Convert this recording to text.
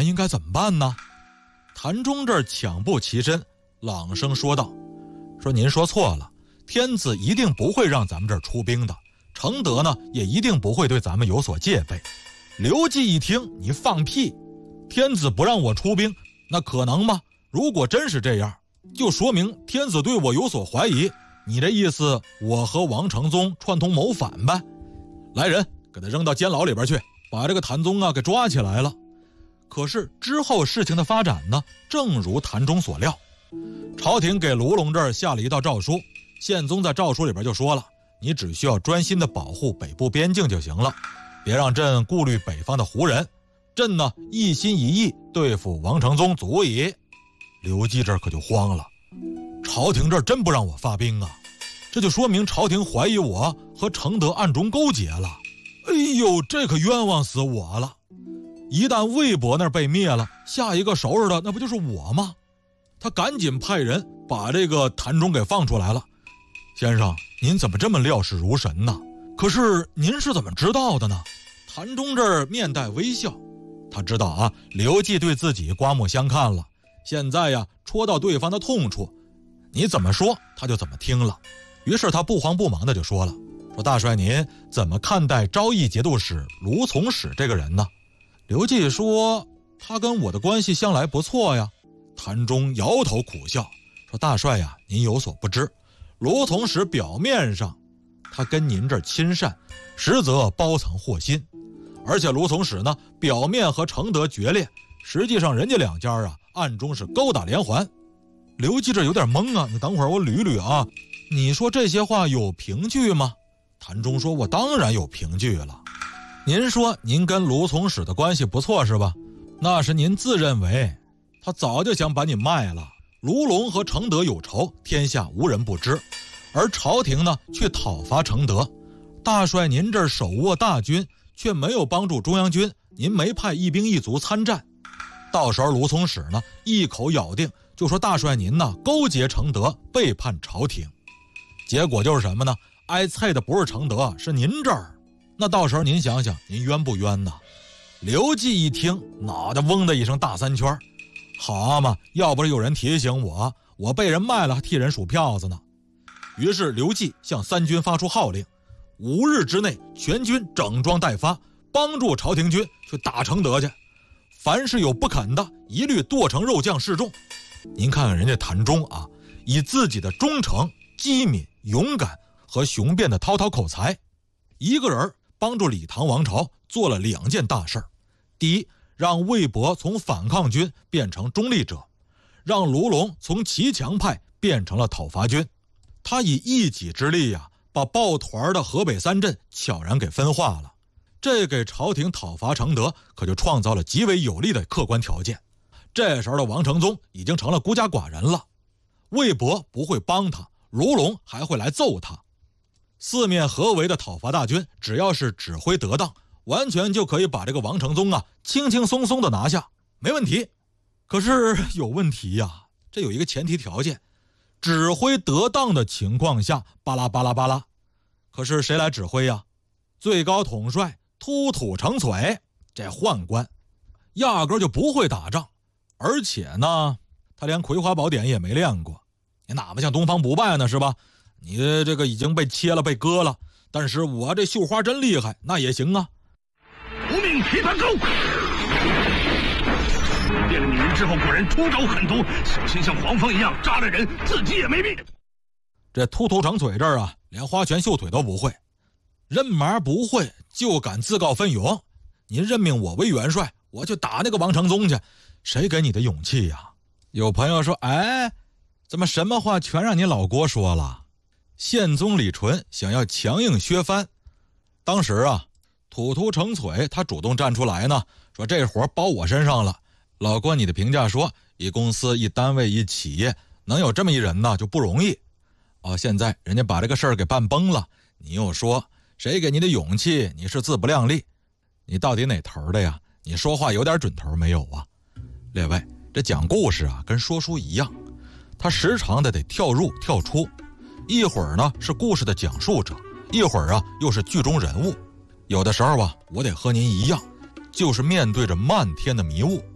应该怎么办呢？谭忠这儿抢步起身，朗声说道：说您说错了，天子一定不会让咱们这儿出兵的，承德呢也一定不会对咱们有所戒备。刘季一听，你放屁，天子不让我出兵，那可能吗？如果真是这样，就说明天子对我有所怀疑，你这意思我和王承宗串通谋反呗？来人，给他扔到监牢里边去，把这个谭宗啊给抓起来了。可是之后事情的发展呢，正如谭忠所料，朝廷给卢龙这儿下了一道诏书，宪宗在诏书里边就说了，你只需要专心的保护北部边境就行了，别让朕顾虑北方的胡人，朕呢一心一意对付王承宗足矣。刘基这儿可就慌了，朝廷这儿真不让我发兵啊，这就说明朝廷怀疑我和承德暗中勾结了。哎呦，这可冤枉死我了！一旦魏博那儿被灭了，下一个收拾的那不就是我吗？他赶紧派人把这个谭忠给放出来了。先生，您怎么这么料事如神呢？可是您是怎么知道的呢？谭忠这儿面带微笑，他知道啊，刘季对自己刮目相看了，现在呀戳到对方的痛处，你怎么说他就怎么听了。于是他不慌不忙的就说了，说大帅您怎么看待昭义节度使卢从史这个人呢？刘季说，他跟我的关系向来不错呀。谭忠摇头苦笑，说大帅呀，您有所不知，卢从史表面上他跟您这儿亲善，实则包藏祸心。而且卢从史呢，表面和承德决裂，实际上人家两家啊暗中是勾打连环。刘季这有点懵啊，你等会儿我捋捋啊，你说这些话有凭据吗？谭忠说，我当然有凭据了。您说您跟卢从史的关系不错是吧？那是您自认为，他早就想把你卖了。卢龙和承德有仇，天下无人不知，而朝廷呢去讨伐承德，大帅您这儿手握大军，却没有帮助中央军，您没派一兵一卒参战。到时候卢从史呢一口咬定，就说大帅您呢勾结承德，背叛朝廷。结果就是什么呢？挨菜的不是承德，是您这儿。那到时候您想想，您冤不冤呢？刘季一听，脑袋嗡的一声大三圈。好嘛，要不是有人提醒我，我被人卖了还替人数票子呢。于是刘季向三军发出号令，5日之内全军整装待发，帮助朝廷军去打承德去。凡是有不肯的，一律剁成肉酱示众。您看看人家谭忠啊，以自己的忠诚、机敏、勇敢和雄辩的滔滔口才，一个人帮助李唐王朝做了2件大事。第一，让魏博从反抗军变成中立者，让卢龙从骑墙派变成了讨伐军。他以一己之力呀，把抱团的河北3镇悄然给分化了，这给朝廷讨伐承德可就创造了极为有利的客观条件。这时候的王承宗已经成了孤家寡人了，魏博不会帮他，卢龙还会来揍他。四面合围的讨伐大军，只要是指挥得当，完全就可以把这个王承宗啊轻轻松松的拿下，没问题。可是有问题呀，这有一个前提条件，指挥得当的情况下，巴拉巴拉巴拉。可是谁来指挥呀？最高统帅突土成璀，这宦官压根就不会打仗，而且呢，他连葵花宝典也没练过。你哪么像东方不败呢，是吧？你这个已经被切了被割了，但是我这绣花真厉害，那也行啊。 无命提团购，变了女人之后，果然出手狠毒，小心像黄蜂一样扎了人，自己也没命。 这突突成璀这儿啊，连花拳绣腿都不会，认麻不会，就敢自告奋勇。您任命我为元帅，我去打那个王承宗去，谁给你的勇气呀？有朋友说，哎，怎么什么话全让你老郭说了？宪宗李纯想要强硬削藩，当时啊，突突成璀他主动站出来呢，说这活包我身上了。老郭你的评价说，一公司一单位一企业能有这么一人呢就不容易。现在人家把这个事儿给办崩了，你又说谁给你的勇气？你是自不量力，你到底哪头的呀？你说话有点准头没有啊？列位，这讲故事啊跟说书一样，他时常得跳入跳出，一会儿呢是故事的讲述者，一会儿啊又是剧中人物。有的时候啊，我得和您一样，就是面对着漫天的迷雾，